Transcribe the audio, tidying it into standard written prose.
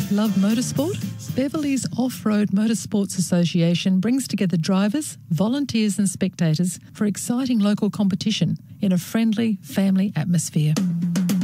Love motorsport? Beverley's Off-Road Motorsports Association brings together drivers, volunteers and spectators for exciting local competition in a friendly family atmosphere.